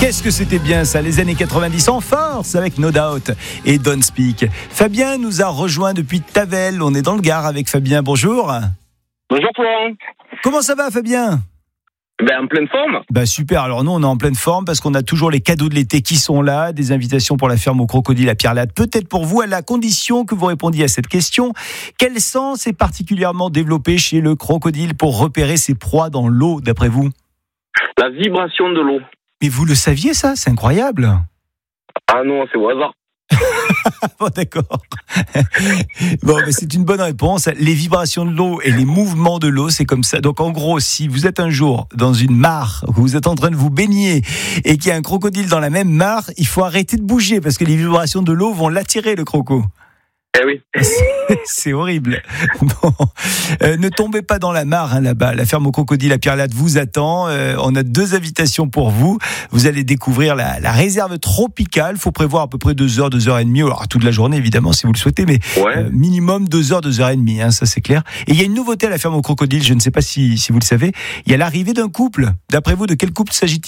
Qu'est-ce que c'était bien ça, les années 90 en force avec No Doubt et Don't Speak. Fabien nous a rejoint depuis Tavel. On est dans le Gard avec Fabien. Bonjour. Bonjour Florent. Comment ça va Fabien ? En pleine forme. Super, alors nous on est en pleine forme parce qu'on a toujours les cadeaux de l'été qui sont là, des invitations pour la ferme au crocodile à Pierre-Latte, peut-être pour vous à la condition que vous répondiez à cette question. Quel sens est particulièrement développé chez le crocodile pour repérer ses proies dans l'eau d'après vous ? La vibration de l'eau. Mais vous le saviez ça ? C'est incroyable. Ah non, c'est au hasard. Bon, d'accord. Bon, mais c'est une bonne réponse. Les vibrations de l'eau et les mouvements de l'eau, c'est comme ça. Donc, en gros, si vous êtes un jour dans une mare, vous êtes en train de vous baigner et qu'il y a un crocodile dans la même mare, il faut arrêter de bouger parce que les vibrations de l'eau vont l'attirer, le croco. Eh oui. C'est horrible. Bon, ne tombez pas dans la mare là-bas. La ferme au crocodile à Pierre-Latte vous attend. On a 2 invitations pour vous. Vous allez découvrir la réserve tropicale. Il faut prévoir à peu près 2 heures, 2 heures et demie. Alors toute la journée évidemment si vous le souhaitez, mais minimum 2 heures, 2 heures et demie. Ça c'est clair. Et il y a une nouveauté à la ferme au crocodile. Je ne sais pas si vous le savez. Il y a l'arrivée d'un couple. D'après vous, de quel couple s'agit-il ?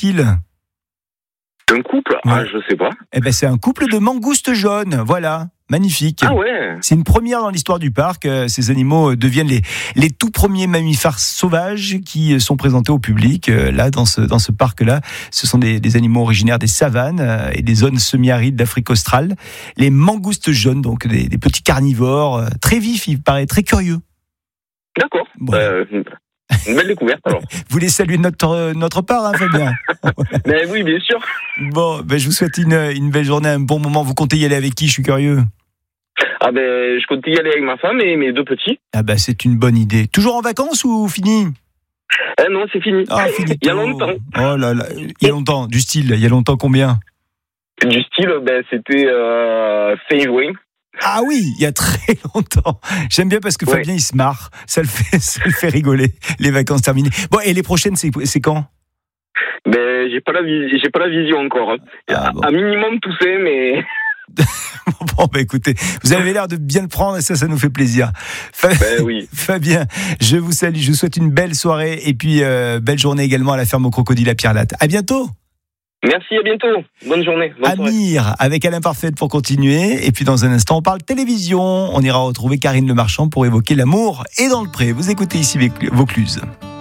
Un couple ? Ah, je sais pas. C'est un couple de mangoustes jaunes. Voilà. Magnifique. Ah ouais. C'est une première dans l'histoire du parc. Ces animaux deviennent les tout premiers mammifères sauvages qui sont présentés au public. Là, dans ce parc-là, ce sont des animaux originaires des savanes et des zones semi-arides d'Afrique australe. Les mangoustes jaunes, donc des petits carnivores très vifs, il paraît très curieux. D'accord. Bon. Une belle découverte alors. Vous voulez saluer notre part, Fabien ? Mais oui, bien sûr. Bon, je vous souhaite une belle journée, un bon moment. Vous comptez y aller avec qui ? Je suis curieux. Je compte y aller avec ma femme et mes 2 petits. C'est une bonne idée. Toujours en vacances ou fini ? Non, c'est fini. Ah, finito. Il y a longtemps. Oh là là, il y a longtemps, du style, il y a longtemps combien ? Du style, c'était fin juin. Ah oui, il y a très longtemps. J'aime bien parce que Fabien, il se marre. Ça le fait rigoler, les vacances terminées. Bon, et les prochaines, c'est quand ? J'ai pas la vision encore. Bon. À minimum tousser, mais... Bon, écoutez, vous avez l'air de bien le prendre et ça nous fait plaisir. Oui. Fabien, je vous salue, je vous souhaite une belle soirée et puis belle journée également à la ferme au crocodile à Pierre-Latte. À bientôt. Merci, à bientôt. Bonne journée. Bonne Amir, soirée. avec Alain Parfait pour continuer. Et puis dans un instant, on parle télévision. On ira retrouver Karine Le Marchand pour évoquer l'amour et dans le pré. Vous écoutez ici Vaucluse.